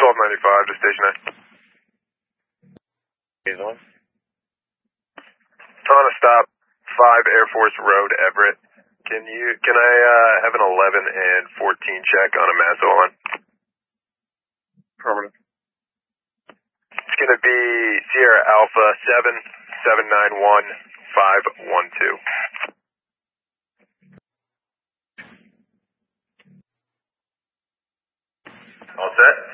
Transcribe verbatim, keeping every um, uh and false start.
twelve ninety-five to station nine. He's on. On a stop, five Air Force Road, Everett. Can you, can I, uh, have an eleven and fourteen check on a Masso line? Affirmative. It's gonna be Sierra Alpha seven seven nine one five one two. All set?